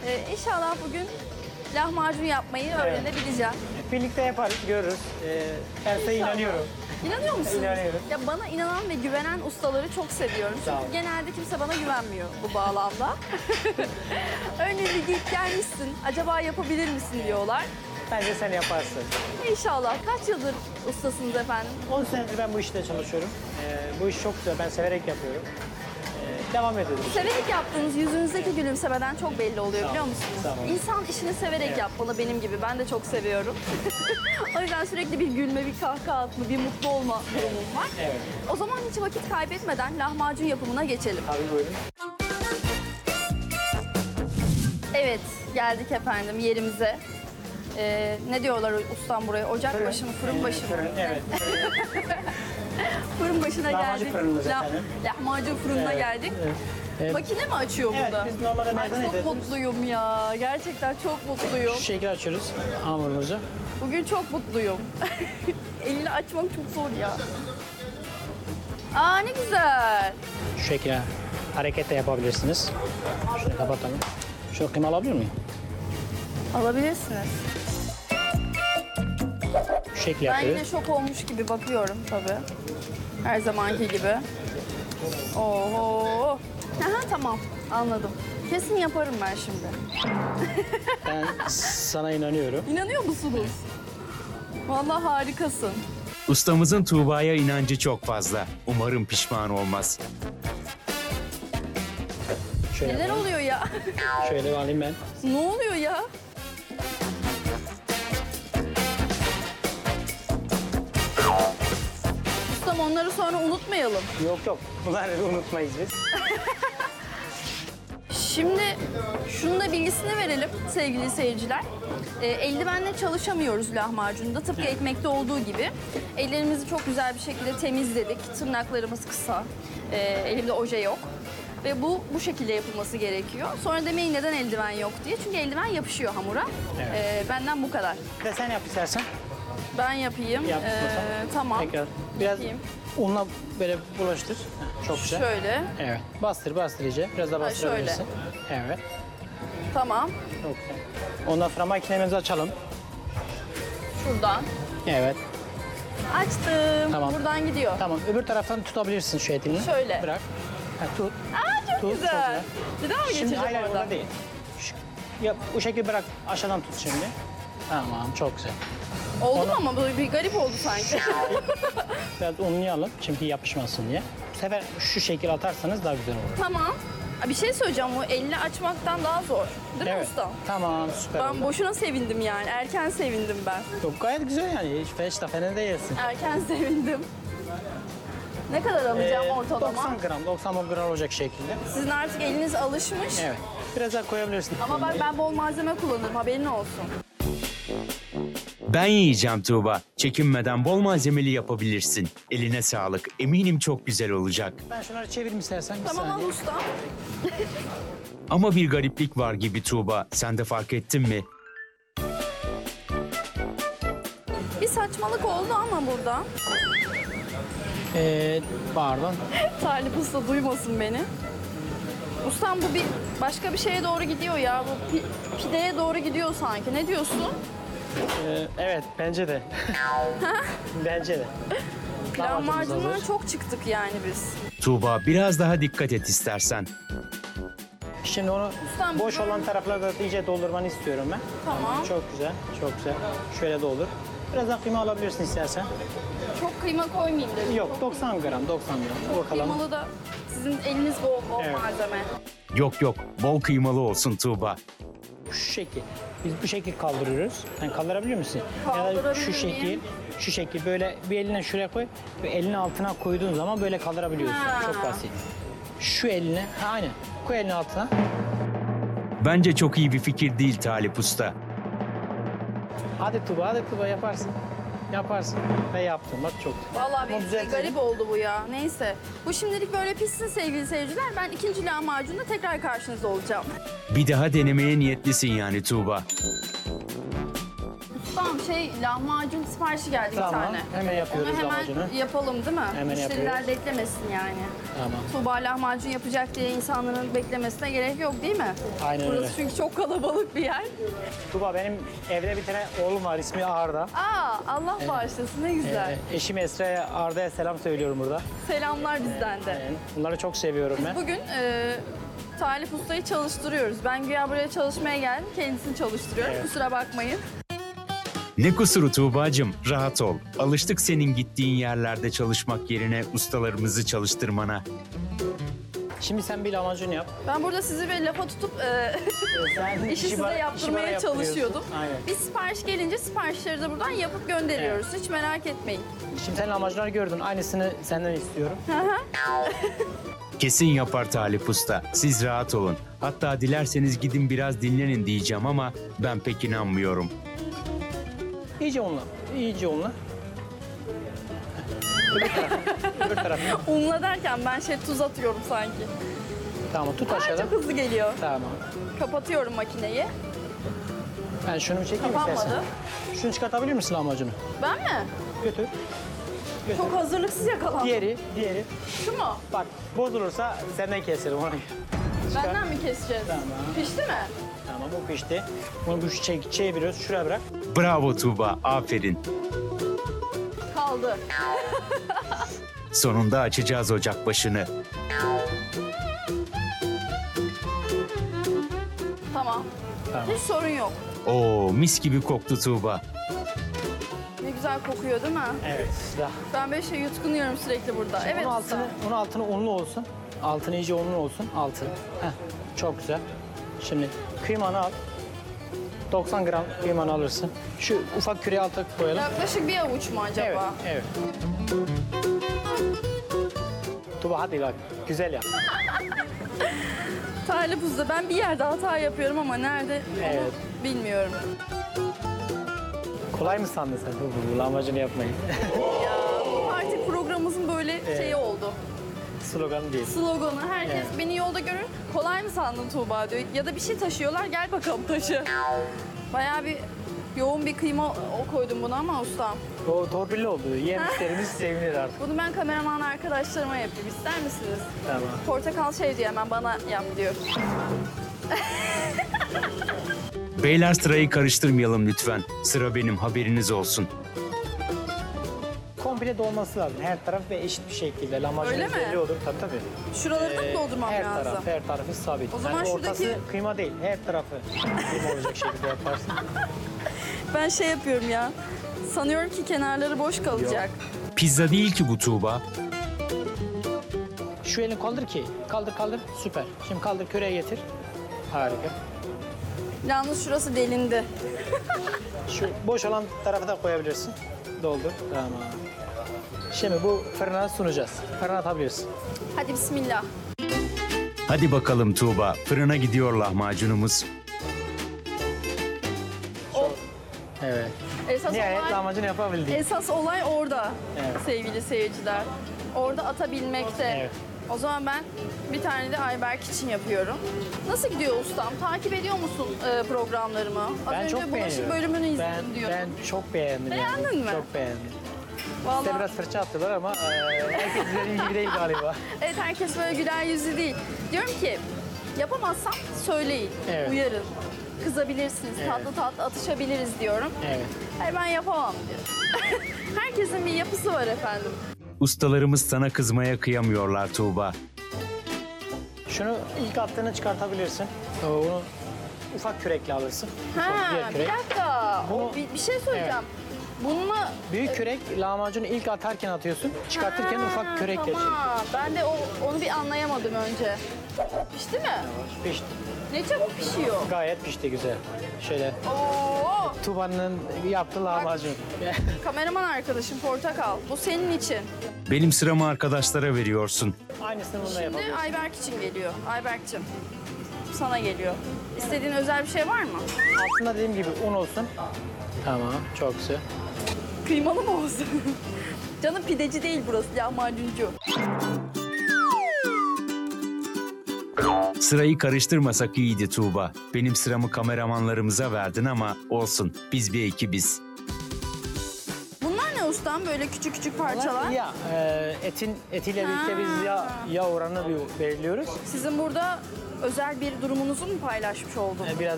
İnşallah bugün lahmacun yapmayı öğrenebileceğim. Birlikte yaparız, görürüz. Ben size inanıyorum. İnanıyor musunuz? İnanıyorum. Ya bana inanan ve güvenen ustaları çok seviyorum. Sağ olun. Çünkü genelde kimse bana güvenmiyor bu bağlamda. Öyle bir giyip gelmişsin, acaba yapabilir misin diyorlar. Bence sen yaparsın. İnşallah. Kaç yıldır ustasınız efendim? 10 senedir ben bu işte çalışıyorum. Bu iş çok güzel, ben severek yapıyorum. Devam ediyoruz. Severek yaptığınız yüzünüzdeki gülümsemeden çok belli oluyor biliyor musunuz? Sağ olun. İnsan işini severek yapmalı benim gibi. Ben de çok seviyorum. O yüzden sürekli bir gülme, bir kahkaha atma, bir mutlu olma durumum var. Evet. O zaman hiç vakit kaybetmeden lahmacun yapımına geçelim. Tabii buyurun. Evet, geldik efendim yerimize. Ne diyorlar ustam buraya? Ocak başı mı, fırın başı mı? Fırın, evet. Fırın başına Lahmacun geldik. fırınımız efendim. Lahmacun fırınına geldik. Evet. Makine mi açıyor Evet, burada? biz normalde Ay, nereden çok ederiz? mutluyum ya. Gerçekten çok mutluyum. Şu şekilde açıyoruz hamurumuzu. Bugün çok mutluyum. Elini açmak çok zor ya. Aa ne güzel. Şu şekilde hareket de yapabilirsiniz. Şöyle kapatalım. Şu kıyma alabilir miyim? Alabilirsiniz. Şu şekilde Ben yapıyoruz. yine şok olmuş gibi bakıyorum tabii. Her zamanki gibi. Oho. Aha, tamam anladım. Kesin yaparım ben şimdi. Ben sana inanıyorum. İnanıyor musunuz? Vallahi harikasın. Ustamızın Tuğba'ya inancı çok fazla. Umarım pişman olmaz. Şöyle Neler yapalım. oluyor ya? Şöyle alayım ben. Ne oluyor ya? Ustam onları sonra unutmayalım. Yok yok. Bunları unutmayız biz. Şimdi şunun da bilgisini verelim sevgili seyirciler. Eldivenle çalışamıyoruz lahmacunda tıpkı ekmekte olduğu gibi. Ellerimizi çok güzel bir şekilde temizledik. Tırnaklarımız kısa. Elimde oje yok. Ve bu şekilde yapılması gerekiyor. Sonra demeyin neden eldiven yok diye. Çünkü eldiven yapışıyor hamura. Evet. Benden bu kadar. Bir de sen yap istersen. Ben yapayım. Yap. Tamam. Tekrar. Biraz Yapayım. unla böyle bulaştır. Heh, çok güzel. Şöyle. Evet. Bastır iyice. Biraz daha bastırabilirsin. Evet. Tamam. Çok güzel. Ondan sonra makinemizi açalım. Şuradan. Evet. Açtım. Tamam. Buradan gidiyor. Tamam. Öbür taraftan tutabilirsin şu etini. Şöyle. Bırak. Ha, tut. Aa çok Tut, güzel. çok güzel. Bir daha mı Şimdi geçeceğim hayır oradan? orada değil. Yap, bu şekilde bırak. Aşağıdan tut şimdi. Tamam. Çok güzel. Oldu mu ama böyle bir garip oldu sanki. Biraz unlayalım. Çünkü yapışmasın diye. Bu sefer şu şekil atarsanız daha güzel olur. Tamam. Bir şey söyleyeceğim, o elle açmaktan daha zor. Değil mi Evet. usta? Tamam. Süper Ben oldu. boşuna sevindim yani. Erken sevindim ben. Çok gayet güzel yani. Hiç de fena değilsin. Erken sevindim. Ne kadar alacağım ortalama? 90 gram, 90 gram olacak şekilde. Sizin artık eliniz alışmış. Evet. Biraz daha koyabilirsin. Ama bak ben bol malzeme kullanırım, haberin olsun. Ben yiyeceğim Tuğba. Çekinmeden bol malzemeli yapabilirsin. Eline sağlık. Eminim çok güzel olacak. Ben şunları çevireyim istersen. Bir Tamam al saniye. usta. Ama bir gariplik var gibi Tuğba. Sen de fark ettin mi? Bir saçmalık oldu ama burada. Pardon. Talip usta duymasın beni. Ustam bu bir başka bir şeye doğru gidiyor ya. Bu pideye doğru gidiyor sanki. Ne diyorsun? Evet, bence de. Bence de. Lahmacundan hazır. çok çıktık yani biz. Tuğba biraz daha dikkat et istersen. Şimdi onu Ustam, boş böyle- olan taraflarda iyice doldurmanı istiyorum ben. Tamam. Çok güzel, çok güzel. Şöyle doldur. Biraz daha kıyma alabilirsin istersen. Çok kıyma koymayayım dedim. Yok, 90 gram, 90 gram. Bakalım. Kıymalı da sizin eliniz bol Evet. malzeme. Yok bol kıymalı olsun Tuğba. Şu şekil. Biz bu şekil kaldırıyoruz. Sen kaldırabiliyor musun? Ya da Kaldırabilir şu şekil, miyim? şu şekil böyle bir eline şuraya koy ve elini altına koyduğun zaman böyle kaldırabiliyorsun. Ha. Çok basit. Şu eline, aynen. Koy elini altına. Bence çok iyi bir fikir değil Talip Usta. Hadi Tuba yaparsın. Yaparsın. Ve yaptın. Bak çok. Vallahi Ama bir düzeltelim. garip oldu bu ya. Neyse. Bu şimdilik böyle pişsin sevgili seyirciler. Ben ikinci lahmacunda tekrar karşınızda olacağım. Bir daha denemeye niyetlisin yani Tuğba. Tamam Lahmacun siparişi geldi bir Tamam, tane. hemen yapıyoruz Onu hemen lahmacunu. yapalım değil mi? Hemen Müşteriler yapıyoruz. beklemesin yani. Tamam. Tuğba lahmacun yapacak diye insanların beklemesine gerek yok değil mi? Aynen Burası öyle. çünkü çok kalabalık bir yer. Tuba benim evde bir tane oğlum var, ismi Arda. Allah bağışlasın, ne güzel. Eşim Esra'ya, Arda'ya selam söylüyorum burada. Selamlar bizden de. Yani bunları çok seviyorum ben. Bugün Talip Usta'yı çalıştırıyoruz. Ben güya buraya çalışmaya geldim, kendisini çalıştırıyorum. Evet. Kusura bakmayın. Ne kusuru Tuğba'cığım, rahat ol. Alıştık senin gittiğin yerlerde çalışmak yerine ustalarımızı çalıştırmana. Şimdi sen bir lahmacun yap. Ben burada sizi bir lafa tutup Sen işi size bana yaptırmaya yaptırıyorsun. çalışıyordum. Aynen. Biz sipariş gelince siparişleri de buradan yapıp gönderiyoruz. Hiç merak etmeyin. Şimdi sen lahmacunları gördün. Aynısını senden istiyorum. Kesin yapar Talip Usta. Siz rahat olun. Hatta dilerseniz gidin biraz dinlenin diyeceğim ama ben pek inanmıyorum. İyice unla. İyice unla. Öbür taraf. Öbür taraf. Unla derken ben tuz atıyorum sanki. Tamam, tut aşağıdan. Çok hızlı geliyor. Tamam. Kapatıyorum makineyi. Ben şunu bir çekeyim Kapanmadı. istersen. Şunu çıkartabilir misin lahmacunu? Ben mi? Götür. Götür. Çok hazırlıksız yakalandım. Diğeri. Şu mu? Bak, bozulursa senden keserim ona göre. Çıkar. Benden mi keseceğiz? Tamam. Pişti mi? Tamam, bu pişti. Bunu bu çeviriyoruz. Şuraya bırak. Bravo Tuğba, aferin. Kaldı. Sonunda açacağız ocak başını. Tamam. Tamam. Hiç sorun yok. Oo, mis gibi koktu Tuğba. Ne güzel kokuyor değil mi? Evet. Daha. Ben böyle yutkunuyorum sürekli burada. Evet usta. Onun altını unlu olsun. Altını iyice unlu olsun. Altı. Heh, çok güzel. Şimdi kıymanı al. 90 gram kıymanı alırsın. Şu ufak küreği alta koyalım. Yaklaşık bir avuç mu acaba? Evet. Tuba hadi bak. Güzel yap. Talip Usta, ben bir yerde hata yapıyorum ama nerede Evet. onu bilmiyorum. Kolay mı sandın sen bu lahmacunu yapmayı? Ya artık programımızın böyle şeyi oldu. Slogan değil. Sloganı. Herkes Evet. beni yolda görür. Kolay mı sandın Tuğba diyor. Ya da bir şey taşıyorlar, gel bakalım taşı. Bayağı bir yoğun bir kıyma koydum buna ama ustam. O torpilli oldu. Yiyen müşterimiz sevinir artık. Bunu ben kameraman arkadaşlarıma yapayım. İster misiniz? Tamam. Portakal şey diyor, hemen bana yap diyor. Beyler sırayı karıştırmayalım lütfen. Sıra benim, haberiniz olsun. Komple dolması lazım. Her taraf ve eşit bir şekilde. Lahmacun Öyle mi? belli olur. Tabii. Şuraları da mı doldurmam her lazım? Her tarafı sabit. O zaman ortası şuradaki- kıyma değil. Her tarafı kıyma olacak şekilde yaparsın. Ben şey yapıyorum ya. Sanıyorum ki kenarları boş kalacak. Pizza değil ki bu Tuğba. Şu elini kaldır ki. Kaldır. Süper. Şimdi kaldır, köreğe getir. Harika. Yalnız şurası delindi. Şu boş olan tarafı da koyabilirsin. Doldur. Tamam. Şimdi bu fırına sunacağız. Fırına atabilirsin. Hadi bismillah. Hadi bakalım Tuğba, fırına gidiyor lahmacunumuz. Evet. Esas Nihayet olay, lahmacun yapabildik. esas olay orada Evet. sevgili seyirciler. Orada atabilmekte. Evet. O zaman ben bir tane de Ayberk için yapıyorum. Nasıl gidiyor ustam? Takip ediyor musun programlarımı? Az Ben önce çok bulaşık beğeniyorum. bölümünü izledim diyor. Ben çok beğendim. Beğendin yani. mi? Çok beğendim. Size Vallahi, biraz fırça attılar ama herkes dediğim gibi değil galiba. evet, herkes böyle güler yüzlü değil. Diyorum ki yapamazsam söyleyin, Evet. uyarın. Kızabilirsiniz, Evet. tatlı tatlı atışabiliriz diyorum. Evet. Hayır, ben yapamam diyor. Herkesin bir yapısı var efendim. Ustalarımız sana kızmaya kıyamıyorlar Tuğba. Şunu ilk attığını çıkartabilirsin. Onu ufak kürekle alırsın. Ha, Diğer bir kürek. dakika. Bunu- Bir şey söyleyeceğim. Bununla Büyük kürek lahmacunu ilk atarken atıyorsun. Çıkartırken Ha, ufak kürekle çek. Tamam. Ben de onu bir anlayamadım önce. Pişti mi? Pişti. Ne çabuk pişiyor. Gayet pişti, güzel. Şöyle Oo! Tuba'nın yaptığı lahmacun. Kameraman arkadaşım Portakal. Bu senin için. Benim sıramı arkadaşlara veriyorsun. Aynısını bunda Şimdi yapabilirsin. Ayberk için geliyor. Ayberk'cim. Sana geliyor. İstediğin özel bir şey var mı? Altında dediğim gibi un olsun. Tamam, çok güzel. Kıymalı mı olsun? Canım pideci değil burası, lahmacuncu. Sırayı karıştırmasak iyiydi Tuğba. Benim sıramı kameramanlarımıza verdin ama olsun, biz bir ekibiz. ustam böyle küçük küçük parçalar. Ya etiyle birlikte biz yağ oranını belirliyoruz. Sizin burada özel bir durumunuzu mu paylaşmış oldun? Biraz